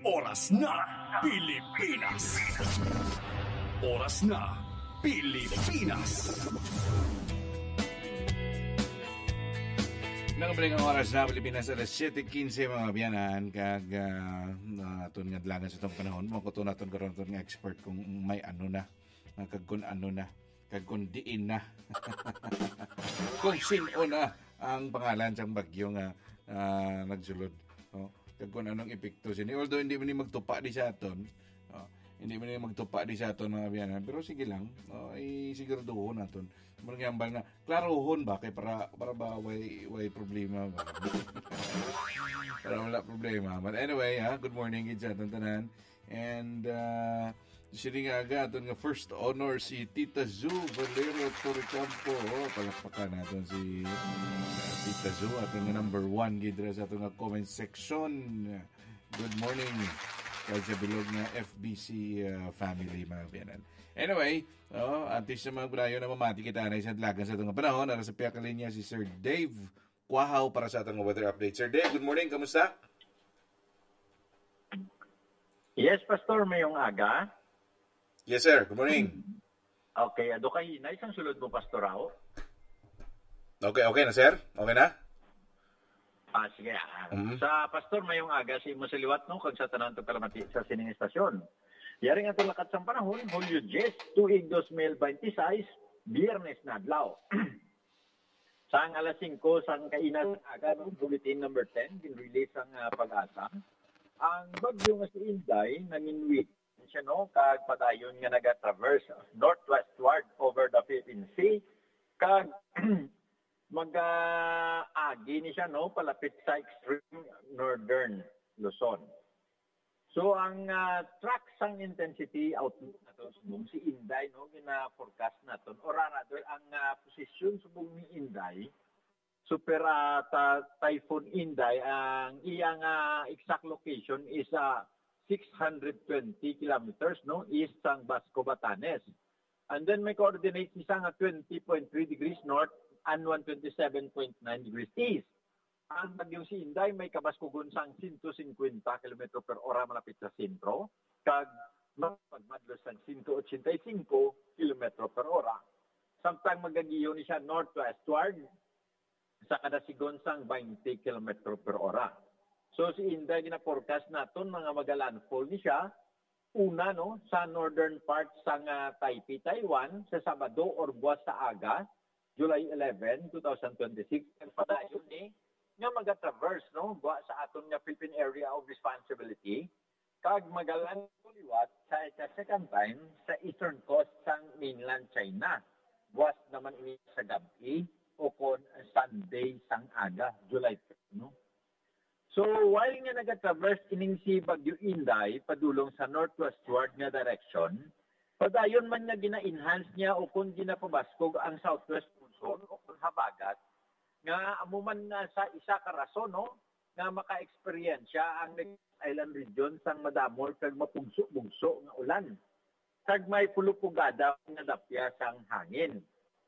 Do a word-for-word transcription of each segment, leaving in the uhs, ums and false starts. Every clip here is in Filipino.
Oras na Pilipinas. Oras na Pilipinas. Nakabaling ang oras na Pilipinas alas siyete quince mga biyanan kag uh, aton nga dlagan sa itong panahon mo ko to naton karon aton nga expert kung may ano na kag kung ano na kag kung diin na kung sino na ang pangalan sang bagyo nga uh, nagsulod oh, kag kung anong epekto sini although hindi man ni magtupa di sa aton oh, hindi man ni magtupa di sa aton mga biyanan pero sige lang oh, ay siguraduhon naton mga ambal nga klarohon ba kay para para ba way way problema ba para wala problema but anyway ha good morning gid sa tanan and uh sini nga aga aton nga first honor si Tita Zu Valero Torrecampo oh, palakpakan naton si uh, Tita Zu aton nga number one gid sa aton nga comment section. Good morning kay sa bilog na F B C uh, family mga biyanan. Anyway, oh, antes na mga brayo na mamati kita na isang dlagan sa itong panahon. Nara sa piyaka linya si Sir Dave Quahaw para sa itong weather update. Sir Dave, good morning. Kamusta? Yes, Pastor. Mayong aga. Yes, sir. Good morning. Okay. Ado kay na isang sulod mo, Pastor Rao. Okay, okay na, sir? Okay na? Ah, sige. Ah. Mm-hmm. Sa Pastor, mayong aga si Musaliwat no kag sa tanan to kalamati sa sining estasyon. Yaring ato lakat sa panahon, Hulyo Jes, tuig two thousand twenty-six, Biyernes na adlaw. Sang alas singko sang kainan aga no, bulletin number ten, gin-release ang uh, Pag-asa. Ang bagyo nga si Inday nanginwit siya no kag padayon nga naga-traverse northwestward over the Philippine Sea kag mag-agi ni siya no palapit sa extreme northern Luzon. So ang uh, track sang intensity outlook nato subong si Inday no gina-forecast naton or rather ang uh, posisyon subong ni Inday super uh, ta- typhoon Inday ang iyang uh, exact location is uh, six hundred twenty kilometers no east sang Basco Batanes. And then may coordinates isa nga twenty point three degrees north and one hundred twenty-seven point nine degrees east. Ang bagyong si Inday may kabaskugon sang one hundred fifty kilometers per hora malapit sa sentro kag magpagmadlos sang one hundred eighty-five kilometers per hora. Samtang magagiyo ni siya northwestward sa kada sigon sang twenty kilometers per hora. So si Inday gina-forecast naton mga magalandfall ni siya una no sa northern part sang uh, Taipei, Taiwan sa Sabado or buwas sa aga July eleventh, twenty twenty-six and padayon ni nga mag-traverse no buwa sa aton nga Philippine Area of Responsibility kag magalan liwat sa ita second time sa eastern coast sang mainland China. Buwas naman ini sa gabi o kon Sunday sang aga July third no. So while nga nag-traverse ining si Bagyo Inday padulong sa northwestward nga direction, padayon man nga gina-enhance niya o kung ginapabaskog ang southwest monsoon o kung habagat nga amuman na sa isa ka rason no nga maka-experience siya ang island region sang madamol kag mapugso-bugso nga ulan kag may pulupugada nga dapya sang hangin.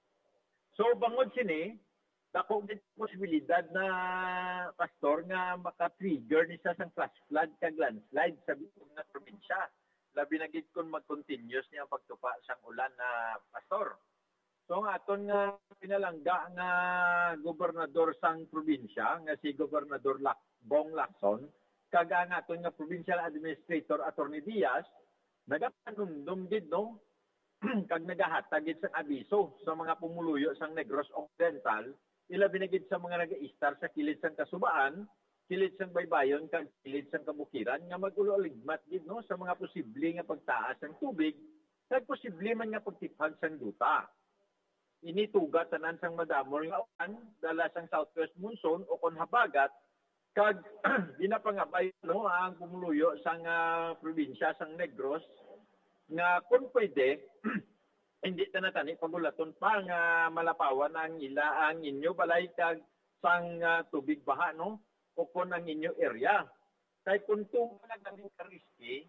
So bangod sini dako gid posibilidad na pastor nga maka-trigger ni sa sang flash flood kag landslide sa bitong nga probinsya. Labi na gid kun mag-continuous niya ang pagtupa sang ulan na pastor. So nga aton nga pinalangga nga gobernador sang probinsya nga si Gobernador Lac Bong Lacson kag ang aton nga provincial administrator Attorney Diaz nagapanumdum gid no kag nagahatag gid sang abiso sa mga pumuluyo sang Negros Occidental ilabi na gid sa mga naga-istar sa kilid sang Kasubaan, kilid sang Baybayon kag kilid sang Kabukiran nga mag-ulo-ligmat gid no sa mga posible nga pagtaas ng tubig kag posible man nga pagtiphan sang duta. Ini tuga tanan sang madamol nga ulan dala sang southwest monsoon o kon habagat kag ginapangabay no ang pumuluyo sang uh, probinsya sang Negros nga kung pwede hindi ta natani pagulaton pa nga malapawan ang ila ang inyo balay kag sang uh, tubig baha no o kon ang inyo area kay kung tuwa naging risky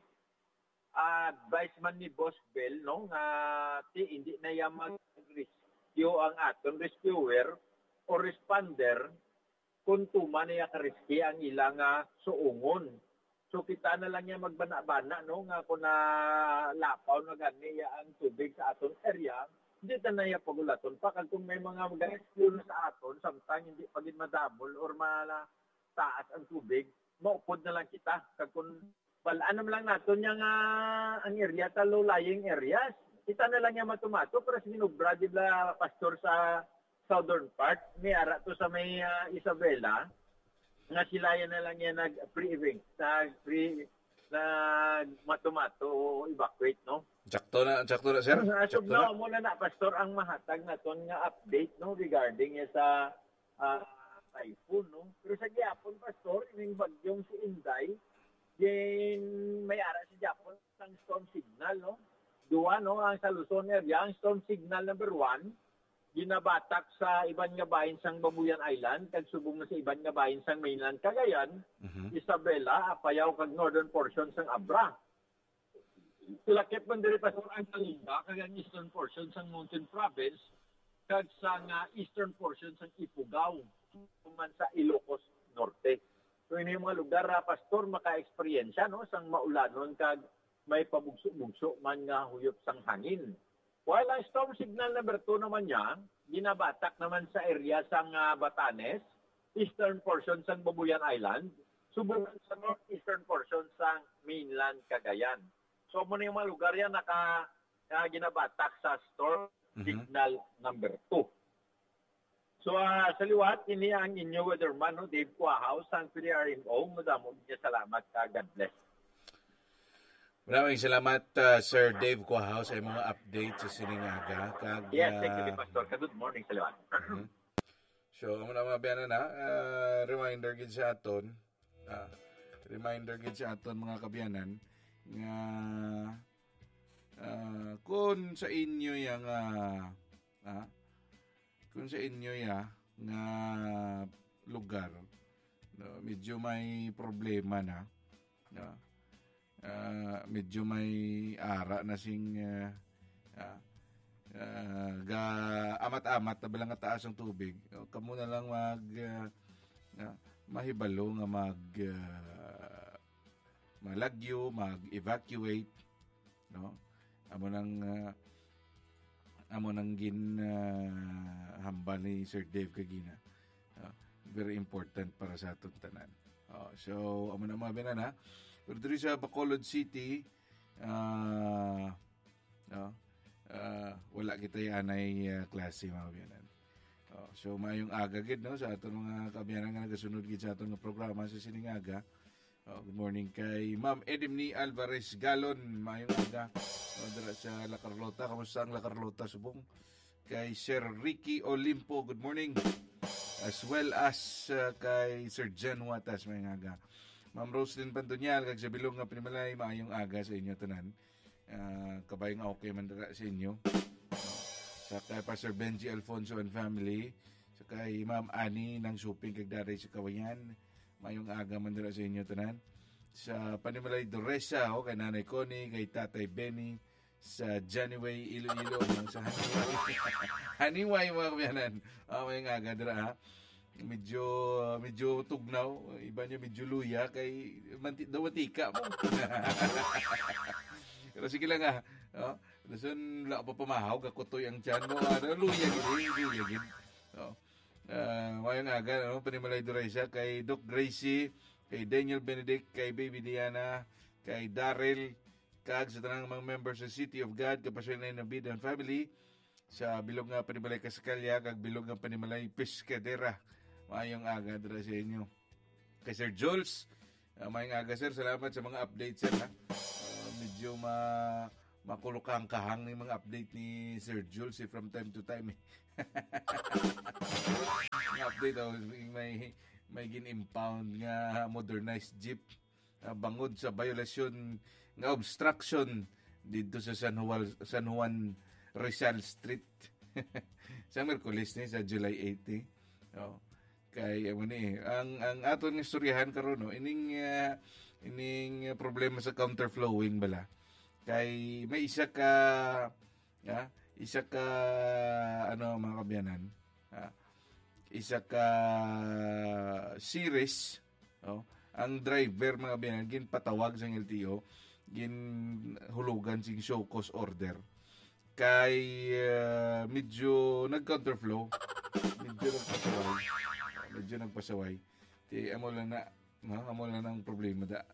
uh, advice man ni Boss Bell no nga ti hindi na ya mag-risk yung ang aton rescuer o responder kung tuman niya ka-risky ang ilang uh, suungon. So kita na lang niya magbana-bana no nga kung na lapaw na gani ang tubig sa aton area, hindi ta na ya pagulaton pa kag kung may mga rescue na sa aton samtang hindi pagin madamol or mala taas ang tubig, maupod na lang kita kag kung balaan naman lang naton yang uh, ang area ta low lying areas. Kita na lang niya matumato pero sinubra di la pastor sa southern part, may ara to sa may uh, Isabela nga sila yan na lang yan nag-pre-event, nag-pre, nag-matumato o evacuate, no? Sakto na, sakto na, sir? So, no, muna na, Pastor, ang mahatag na ton nga update, no, regarding ya sa uh, typhoon, no? Pero sa Japon, Pastor, yung bagyong si Inday, yung may ara si Japon, ang storm signal, no? Dua, no, ang sa Luzon area, ang storm signal number one, ginabatak sa iban nga bahin sang Babuyan Island kag subong na sa iban nga bahin sang mainland Cagayan, mm-hmm. Isabela, Apayao kag northern portion sang Abra. Tulakip man diri pa sa ang Kalinga kag ang eastern portion sang Mountain Province kag sang uh, eastern portion sang Ifugao man sa Ilocos Norte. So ini mga lugar uh, Pastor maka-eksperyensya no sang maulanon kag may pabugso-bugso man nga huyop sang hangin. While ang storm signal number two naman niya, ginabatak naman sa area sang uh, Batanes, eastern portion sang Babuyan Island, subukan sa northeastern portion sang mainland Cagayan. So muna yung mga lugar yan naka uh, ginabatak sa storm mm-hmm. signal number two. So uh, sa liwat, ini ang inyo weatherman, no, Dave Cuahaw, sang P D R M O. Madamog niya salamat ka. God bless. Maraming salamat, uh, Sir Dave Cuahaw, sa mga update sa Siningaga. Kag, yes, thank you, Pastor. Good morning sa liwan. Uh-huh. So, amo na mga biyanan na, uh, reminder gid sa aton, uh, reminder gid sa aton mga kabyanan, nga uh, kung sa inyo yung, uh, uh, kung sa inyo ya, nga lugar, no, medyo may problema na, no, Uh, medyo may ara na sing uh, uh, uh, ga amat-amat na balang taas ang tubig. O, kamo na lang mag uh, uh, mahibalo nga mag uh, malagyo, mag-evacuate, no? Amo nang uh, amo nang gin uh, hambal ni Sir Dave Kagina. Uh, very important para sa aton tanan. Uh, so amo na mga binana. Pero dito sa Bacolod City, uh, uh, uh, wala kita yung anay uh, klase mga kabiyanan. Uh, so mayong aga gid no sa aton mga kabiyanan nga nagasunod gid sa aton nga programa sa Siningaga. Uh, good morning kay Ma'am Edimni Alvarez Galon, mayong aga. Uh, dira sa La Carlota, kamusta ang La Carlota subong? Kay Sir Ricky Olimpo, good morning. As well as uh, kay Sir Jen Watas, mayong aga. Ma'am Roslyn Pantunyal, kag sa bilog nga pinimalay, maayong aga sa inyo tanan. Uh, kabayong okay man dira sa inyo. Uh, sa kay Pastor Benji Alfonso and family, sa kay Ma'am Ani ng shopping kag daray sa Kawayan, maayong aga man dira sa inyo tanan. Sa panimalay Doresa, oh, kay Nanay Connie, kay Tatay Benny, sa January Iloilo, sa Haniway. Haniway mga kabiyanan. Uh, maayong aga dira ha. Medyo medyo tugnaw, iba niya medyo luya kay manti daw matika mo. Pero sige lang ah. Oh, dason la pa pamahaw kakutoy ang tiyan mo. Ano luya gid, luya gid. Oh. Uh, mayong aga no, panimalay Doresa kay Doc Gracie, kay Daniel Benedict, kay Baby Diana, kay Darrell, kag sa tanang mga members sa City of God, kapasyon na ng Bidan family, sa bilog nga panimalay Kaskalya, kag bilog nga panimalay Pescadera. Mayong aga dira sa inyo. Kay Sir Jules, uh, mayong aga sir, salamat sa mga updates sir ha. Uh, medyo ma makulukang kahang ng mga update ni Sir Jules eh, from time to time eh. Mga update oh, may may gin-impound nga modernized jeep uh, bangod sa violasyon nga obstruction dito sa San Juan, San Juan Rizal Street. Sa Merkulis ni sa July eighth. Oh. Kay amo ni ang ang aton nga istoryahan karon no ining uh, ining problema sa counterflowing bala. Kay may isa ka ya, isa ka ano mga kabyanan. Uh, isa ka series oh, ang driver mga biyanan gin patawag sa L T O, gin hulugan sing show cause order. Kay uh, medyo nag-counterflow, medyo nagpasaway, medyo nagpasaway. Ti amo lang na, no? Amo lang ang problema da.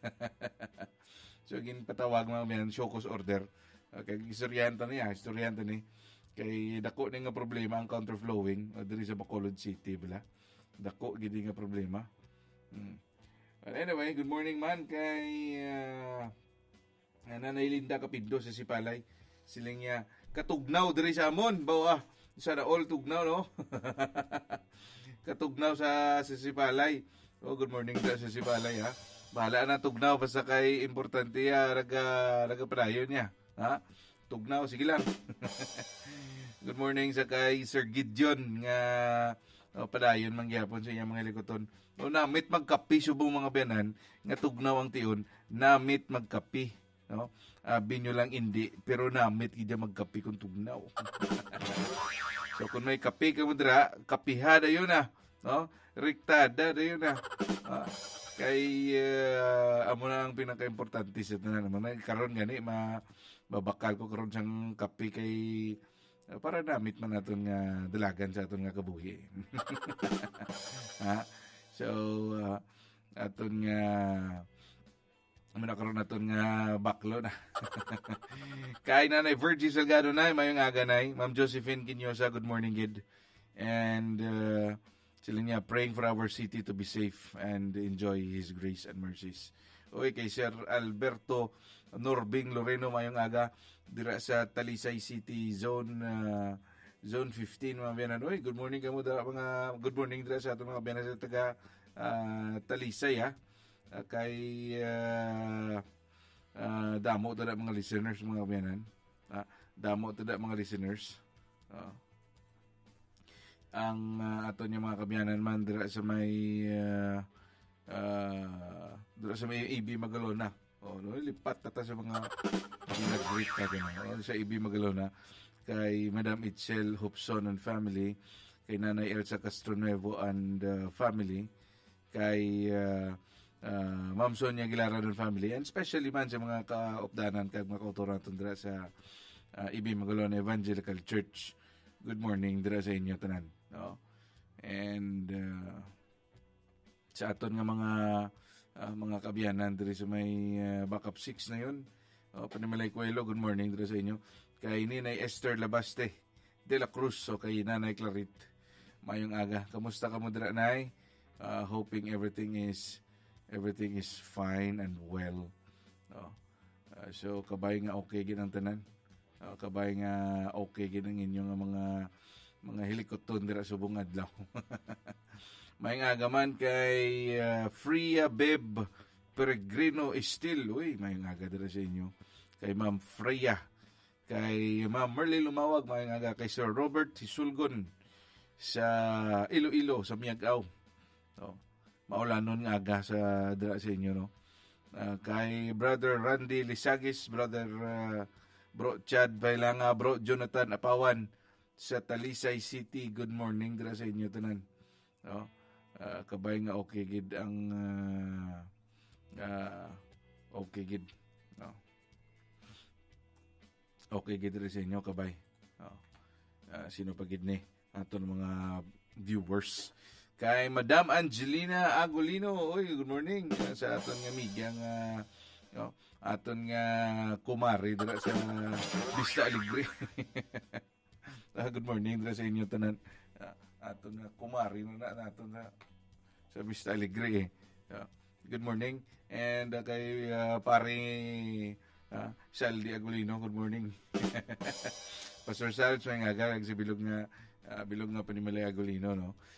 So gin patawag mga biyanan show cause order. Okay, istoryanta niya, istoryanta ni kay dako ni nga problema ang counterflowing uh, diri sa Bacolod City bala. Dako gid nga problema. Hmm. But anyway, good morning man kay uh, Nanay Linda Kapindo sa Sipalay. Siling niya katugnaw diri sa amon, bawa sana all tugnaw no. Katugnaw sa sa Sipalay. Oh, good morning sa Sipalay ha. Bahala na tugnaw basta kay importante ya raga raga padayon niya. Ha? Tugnaw sige lang. Good morning sa kay Sir Gideon nga oh, padayon mangyapon sa iyang mga likoton. O namit magkapi subong mga biyanan nga tugnaw ang tion, namit magkapi, no? Abi nyo lang hindi, pero namit gid magkapi kung tugnaw. So kung may kapi ka mo dira, kapihada yun na, no? Riktada yun na. Ah, kay uh, amo na ang pinaka-importante sa tanan naman. Karon gani ma babakal ko karon sang kapi kay uh, para namit man naton nga dalagan sa aton nga kabuhi. Ha? So, uh, aton nga Amin na karon naton nga baklo na. Kay Nanay Virgie Salgado na, mayong aga na. Ma'am Josephine Quinosa, good morning, gid. And uh, sila niya, praying for our city to be safe and enjoy His grace and mercies. Okay, kay Sir Alberto Norbing Loreno, mayong aga. Dira sa Talisay City, Zone uh, Zone fifteen, mga biyanan. Oy, good morning kamo dira mga good morning dira sa aton mga biyanan sa taga uh, Talisay ha. Uh, kay uh, uh, damo tada mga listeners mga biyanan. Uh, damo tada mga listeners. Uh, ang uh, aton yung mga kabiyanan man dira sa may uh, uh, dira sa may A B Magalona. Oh, no, lipat tata sa mga nag-greet ka oh, sa A B Magalona. Kay Madam Itzel Hopson and family, kay Nanay Elsa Castronuevo and uh, family, kay uh, uh, Ma'am Sonia Aguilar and family, and especially man sa mga kaopdanan kag mga kautoran dira sa uh, I B Magalona Evangelical Church. Good morning dira sa inyo tanan. No? And uh, sa aton nga mga uh, mga kabiyanan diri sa may uh, backup six na yun. Oh, Panimalay Cuelo, good morning dira sa inyo. Kay Ninay Esther Labaste de la Cruz, so kay Nanay Clarit, mayong aga. Kamusta ka mo dira, Nay? Uh, hoping everything is everything is fine and well. Oh. Uh, so kabay nga okay gid ang tanan. Uh, kabay nga okay gid ang inyong mga mga hilikoton dira sa subong adlaw. Mayong aga man kay uh, Freya Beb Peregrino Estil. Uy, mayong aga dira sa inyo. Kay Ma'am Freya, kay Ma'am Merly Lumawag, mayong aga kay Sir Robert Hisulgon sa Iloilo, sa Miagaw. So, maulanon nga aga sa dira sa inyo, no? Uh, kay Brother Randy Lisagis, Brother uh, Bro Chad Bailanga, Bro Jonathan Apawan sa Talisay City, good morning dira sa inyo tanan. No? Uh, kabay nga okay gid ang uh, uh, okay gid. No? Okay gid dira sa inyo kabay. No? Uh, sino pa gid ni aton mga viewers. Kay Madam Angelina Agolino, oy, good morning uh, sa aton nga media nga no, aton nga kumari dira sa Vista Alegre. uh, good morning dira sa inyo tanan. Uh, aton nga kumari na naton sa sa Vista Alegre. Eh. Uh, good morning and uh, kay uh, pare uh, Saldi Agolino, good morning. Pastor Sal, so nga aga si bilog nga uh, bilog nga Panimalay Agolino, no.